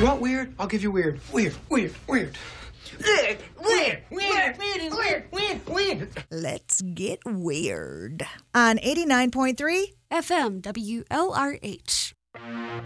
You want weird? I'll give you weird. Weird. Let's get weird. On 89.3 FM WLRH.